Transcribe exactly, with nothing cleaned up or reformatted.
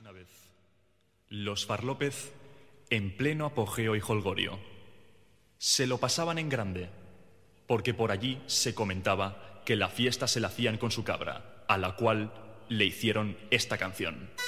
una vez los Farlópez en pleno apogeo y jolgorio. Se lo pasaban en grande, porque por allí se comentaba que la fiesta se la hacían con su cabra, a la cual le hicieron esta canción.